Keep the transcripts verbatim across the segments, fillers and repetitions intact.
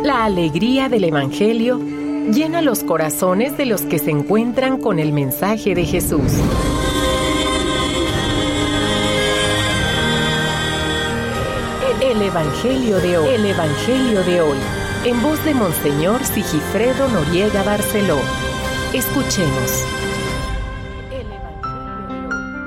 La alegría del Evangelio llena los corazones de los que se encuentran con el mensaje de Jesús. El Evangelio de hoy. El Evangelio de hoy. En voz de Monseñor Sigifredo Noriega Barceló. Escuchemos. El Evangelio de hoy.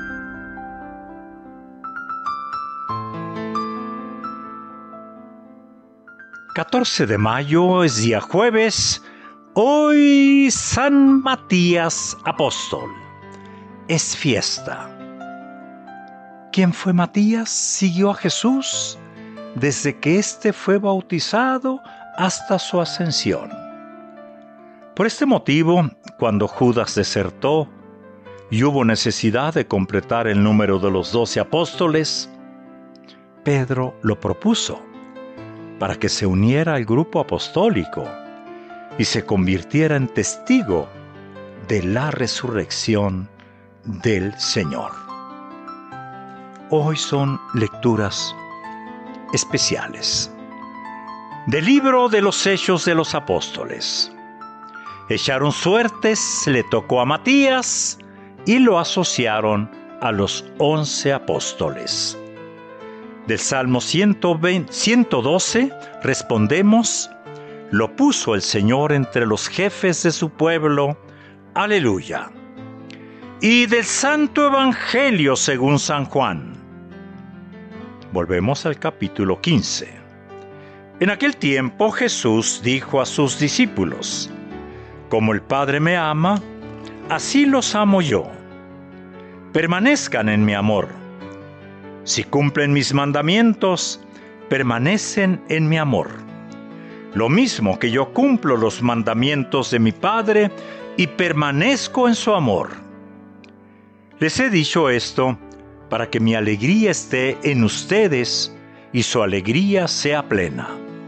catorce de mayo es día jueves. Hoy San Matías Apóstol. Es fiesta. ¿Quién fue Matías? Siguió a Jesús desde que éste fue bautizado hasta su ascensión. Por este motivo, cuando Judas desertó y hubo necesidad de completar el número de los doce apóstoles, Pedro lo propuso para que se uniera al grupo apostólico y se convirtiera en testigo de la resurrección del Señor. Hoy son lecturas especiales del libro de los Hechos de los Apóstoles. Echaron suertes, le tocó a Matías y lo asociaron a los once apóstoles. Del Salmo ciento doce respondemos: lo puso el Señor entre los jefes de su pueblo. Aleluya. Y del Santo Evangelio según San Juan. Volvemos al capítulo quince. En aquel tiempo Jesús dijo a sus discípulos: como el Padre me ama, así los amo yo. Permanezcan en mi amor. Si cumplen mis mandamientos, permanecen en mi amor. Lo mismo que yo cumplo los mandamientos de mi Padre y permanezco en su amor. Les he dicho esto para que mi alegría esté en ustedes y su alegría sea plena.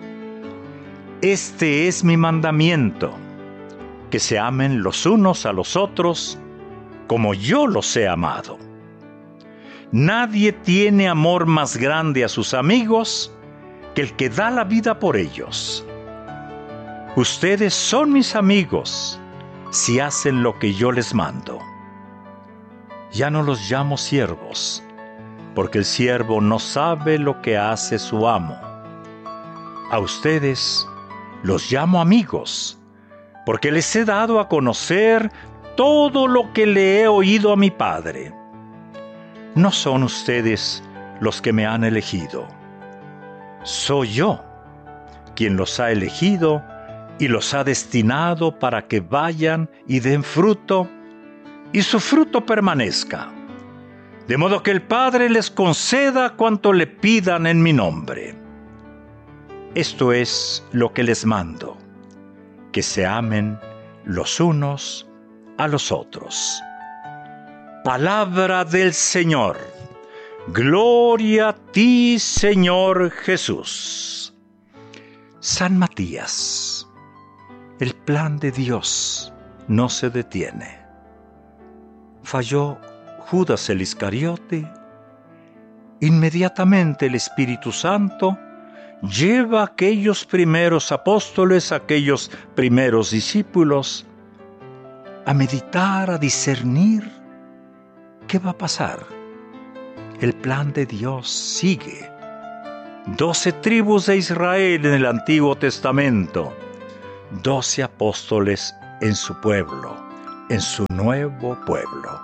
Este es mi mandamiento, que se amen los unos a los otros como yo los he amado. Nadie tiene amor más grande a sus amigos que el que da la vida por ellos. Ustedes son mis amigos si hacen lo que yo les mando. Ya no los llamo siervos, porque el siervo no sabe lo que hace su amo. A ustedes los llamo amigos, porque les he dado a conocer todo lo que le he oído a mi Padre. No son ustedes los que me han elegido. Soy yo quien los ha elegido y los ha destinado para que vayan y den fruto, y su fruto permanezca, de modo que el Padre les conceda cuanto le pidan en mi nombre. Esto es lo que les mando, que se amen los unos a los otros. Palabra del Señor. Gloria a ti, Señor Jesús. San Matías. El plan de Dios no se detiene. Falló Judas el Iscariote. Inmediatamente el Espíritu Santo lleva a aquellos primeros apóstoles, a aquellos primeros discípulos, a meditar, a discernir qué va a pasar. El plan de Dios sigue. Doce tribus de Israel en el Antiguo Testamento, doce apóstoles en su pueblo, en su nuevo pueblo.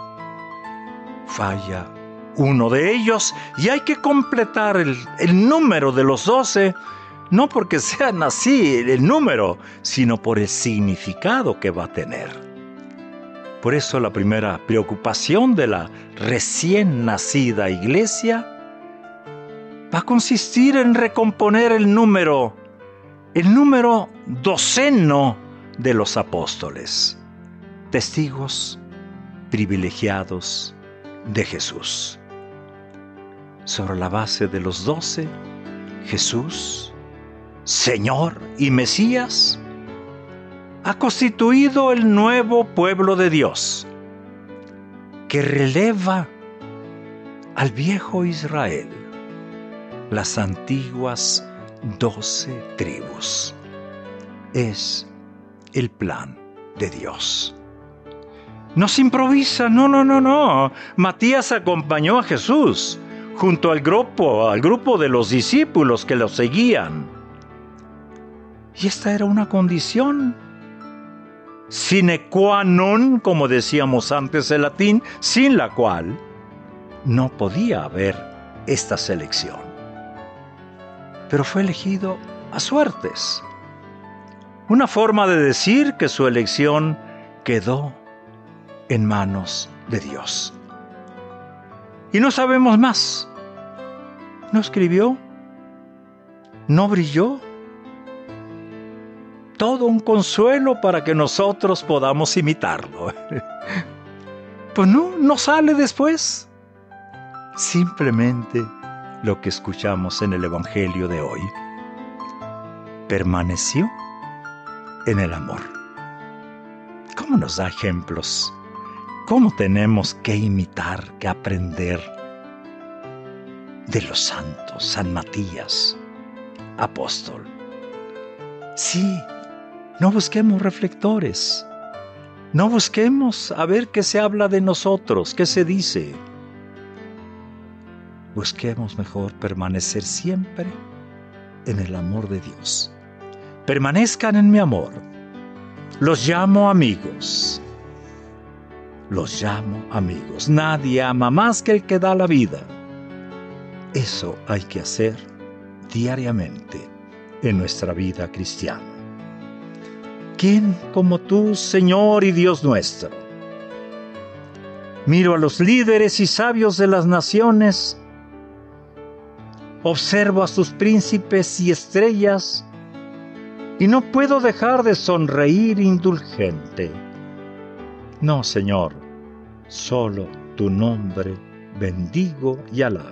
Falla uno de ellos y hay que completar el, el número de los doce, no porque sean así el número, sino por el significado que va a tener. Por eso la primera preocupación de la recién nacida iglesia va a consistir en recomponer el número, el número doceno de los apóstoles, testigos privilegiados de Jesús. Sobre la base de los doce, Jesús, Señor y Mesías, ha constituido el nuevo pueblo de Dios, que releva al viejo Israel, las antiguas doce tribus. Es el plan de Dios. No se improvisa, no, no, no, no. Matías acompañó a Jesús junto al grupo, al grupo de los discípulos que lo seguían. Y esta era una condición sine qua non, como decíamos antes en latín, sin la cual no podía haber esta selección. Pero fue elegido a suertes. Una forma de decir que su elección quedó en manos de Dios. Y no sabemos más. ¿No escribió? ¿No brilló? Todo un consuelo para que nosotros podamos imitarlo. Pues no, no sale después. Simplemente lo que escuchamos en el Evangelio de hoy. Permaneció en el amor. ¿Cómo nos da ejemplos? ¿Cómo tenemos que imitar, que aprender de los santos? San Matías, apóstol. Sí, no busquemos reflectores. No busquemos a ver qué se habla de nosotros, qué se dice. Busquemos mejor permanecer siempre en el amor de Dios. Permanezcan en mi amor. Los llamo amigos. Los llamo amigos. Nadie ama más que el que da la vida. Eso hay que hacer diariamente en nuestra vida cristiana. ¿Quién como tú, Señor y Dios nuestro? Miro a los líderes y sabios de las naciones. Observo a sus príncipes y estrellas y no puedo dejar de sonreír indulgente. No, Señor, solo tu nombre bendigo y alabo.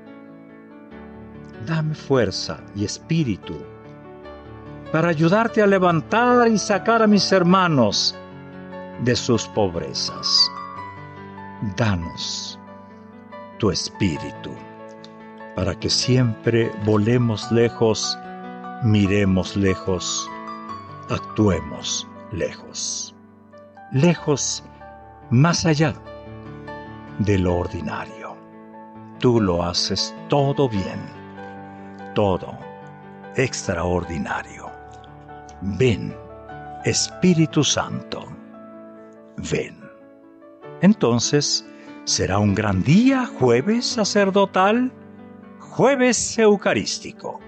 Dame fuerza y espíritu para ayudarte a levantar y sacar a mis hermanos de sus pobrezas. Danos tu espíritu para que siempre volemos lejos, miremos lejos, actuemos lejos. Lejos, más allá de lo ordinario. Tú lo haces todo bien, todo extraordinario. Ven, Espíritu Santo, ven. Entonces, ¿será un gran día, jueves sacerdotal, jueves eucarístico?